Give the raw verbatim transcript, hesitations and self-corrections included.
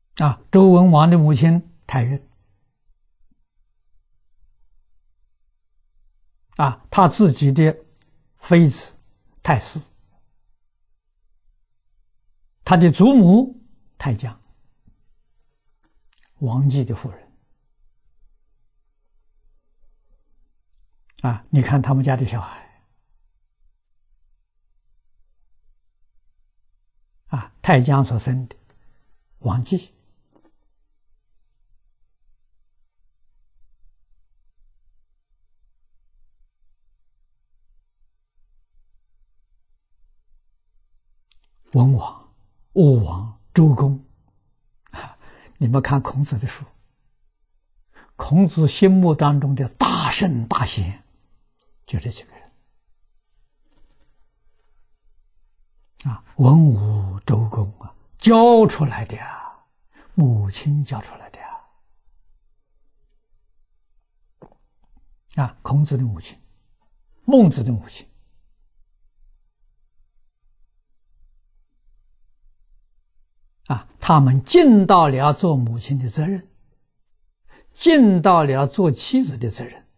啊，周文王的母亲太岳，啊，他自己的妃子太师，他的祖母太姜，王姬的夫人。啊，你看他们家的小孩，啊，太姜所生的王姬，文王、武王、周公，啊，你们看孔子的书，孔子心目当中的大圣大贤，就这几个人啊，文武周公啊，教出来的呀，母亲教出来的呀，啊，孔子的母亲，孟子的母亲。啊，他们尽到了做母亲的责任，尽到了做妻子的责任。